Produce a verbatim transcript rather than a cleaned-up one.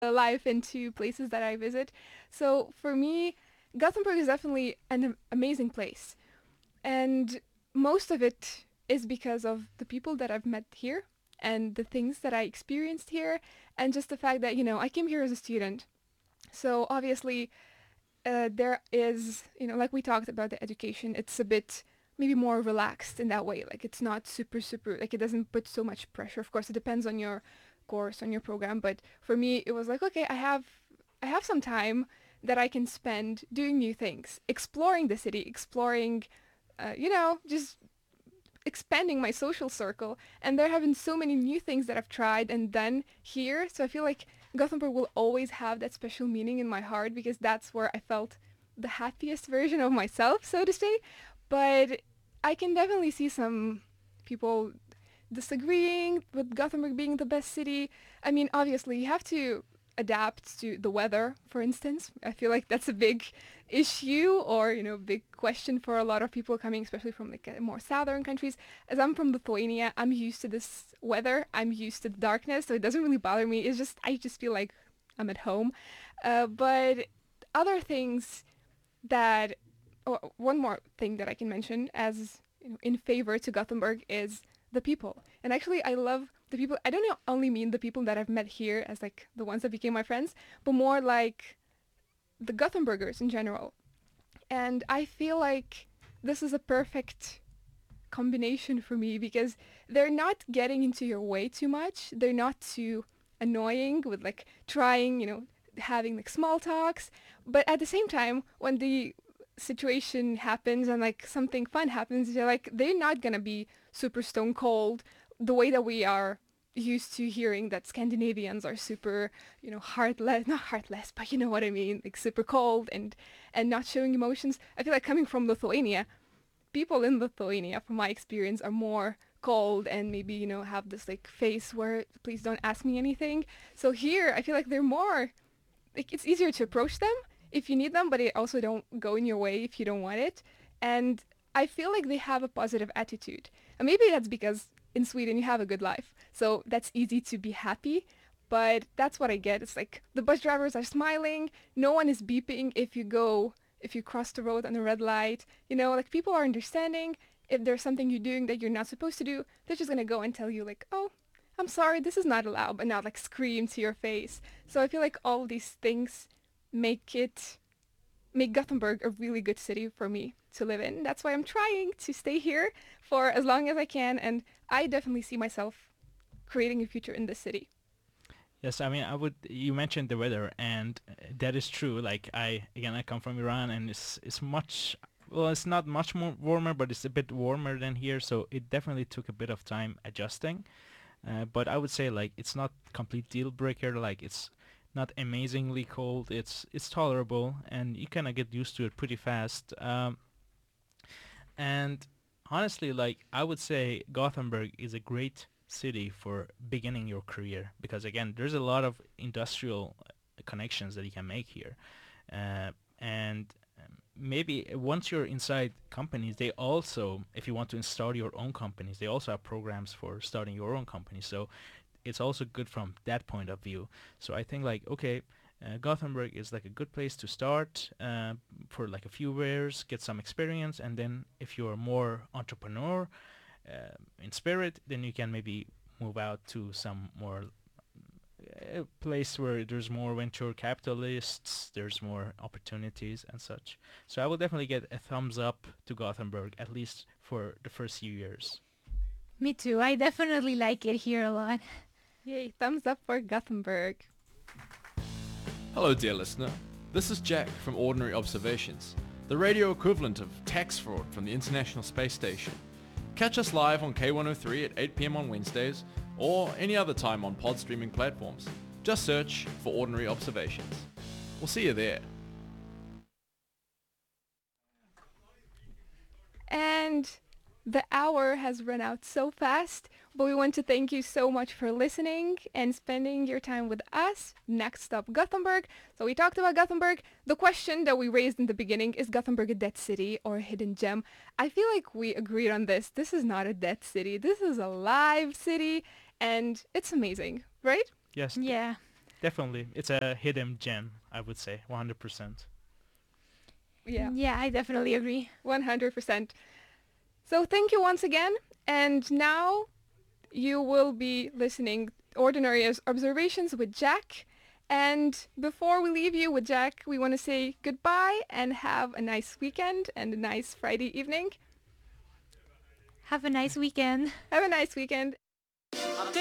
life into places that I visit. So for me, Gothenburg is definitely an am- amazing place. And most of it is because of the people that I've met here and the things that I experienced here and just the fact that, you know, I came here as a student. So obviously, uh, there is, you know, like we talked about the education, it's a bit maybe more relaxed in that way. Like it's not super, super, like it doesn't put so much pressure. Of course, it depends on your course, on your program. But for me, it was like, okay, I have, I have some time that I can spend doing new things, exploring the city, exploring, uh, you know, just expanding my social circle. And there have been so many new things that I've tried and done here. So I feel like Gothenburg will always have that special meaning in my heart because that's where I felt the happiest version of myself, so to say. But I can definitely see some people disagreeing with Gothenburg being the best city. I mean, obviously, you have to adapt to the weather, for instance. I feel like that's a big issue or, you know, big question for a lot of people coming, especially from like uh, more southern countries. As I'm from Lithuania, I'm used to this weather. I'm used to the darkness, so it doesn't really bother me. It's just, I just feel like I'm at home. Uh, but other things that, oh, one more thing that I can mention as you know, in favor to Gothenburg is the people. And actually, I love the people. I don't know, only mean the people that I've met here as like the ones that became my friends, but more like the Gothenburgers in general. And I feel like this is a perfect combination for me because they're not getting into your way too much. They're not too annoying with like trying, you know, having like small talks. But at the same time, when the situation happens and like something fun happens, they're like they're not gonna be super stone cold the way that we are used to hearing that Scandinavians are super, you know, heartless, not heartless, but you know what I mean, like super cold and and not showing emotions. I feel like coming from Lithuania, people in Lithuania, from my experience, are more cold and maybe, you know, have this like face where please don't ask me anything. So here, I feel like they're more, like it's easier to approach them if you need them, but it also don't go in your way if you don't want it. And I feel like they have a positive attitude. And maybe that's because in Sweden you have a good life. So that's easy to be happy. But that's what I get. It's like the bus drivers are smiling. No one is beeping if you go, if you cross the road on a red light. You know, like people are understanding. If there's something you're doing that you're not supposed to do, they're just gonna go and tell you like, oh, I'm sorry, this is not allowed, but not like scream to your face. So I feel like all these things make it make Gothenburg a really good city for me to live in. That's why I'm trying to stay here for as long as I can, and I definitely see myself creating a future in this city. Yes, I mean, I would. You mentioned the weather, and uh, that is true. Like I, again, I come from Iran, and it's it's much. Well, it's not much more warmer, but it's a bit warmer than here. So it definitely took a bit of time adjusting. Uh, but I would say like it's not complete deal breaker. Like it's not amazingly cold. It's it's tolerable, and you kind of get used to it pretty fast. Um, and honestly, like I would say Gothenburg is a great city for beginning your career because again, there's a lot of industrial uh, connections that you can make here. Uh, and um, maybe once you're inside companies, they also, if you want to start your own companies, they also have programs for starting your own company. So it's also good from that point of view. So I think like okay, uh, Gothenburg is like a good place to start uh, for like a few years, get some experience, and then if you're more entrepreneur uh, in spirit, then you can maybe move out to some more uh, place where there's more venture capitalists, there's more opportunities and such. So I will definitely get a thumbs up to Gothenburg at least for the first few years. Me too. I definitely like it here a lot. Yay, thumbs up for Gothenburg. Hello, dear listener. This is Jack from Ordinary Observations, the radio equivalent of tax fraud from the International Space Station. Catch us live on K one oh three at eight p.m. on Wednesdays, or any other time on pod streaming platforms. Just search for Ordinary Observations. We'll see you there. And the hour has run out so fast, but we want to thank you so much for listening and spending your time with us. Next up, Gothenburg. So we talked about Gothenburg. The question that we raised in the beginning, is Gothenburg a dead city or a hidden gem? I feel like we agreed on this. This is not a dead city. This is a live city, and it's amazing, right? Yes, th- Yeah. definitely. It's a hidden gem, I would say, one hundred percent. Yeah, Yeah, I definitely agree. one hundred percent. So thank you once again. And now you will be listening Ordinary Os- Observations with Jack. And before we leave you with Jack, we want to say goodbye and have a nice weekend and a nice Friday evening. Have a nice weekend. Have a nice weekend.